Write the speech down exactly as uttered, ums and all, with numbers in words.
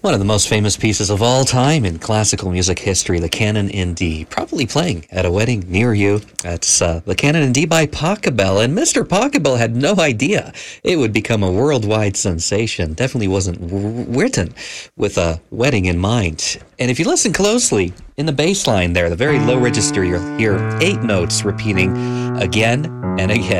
One of the most famous pieces of all time in classical music history, the Canon in D, probably playing at a wedding near you. That's uh, the Canon in D by Pachelbel, and Mister Pachelbel had no idea it would become a worldwide sensation. Definitely wasn't w- written with a wedding in mind. And if you listen closely, in the bass line there, the very low register, you'll hear eight notes repeating again and again.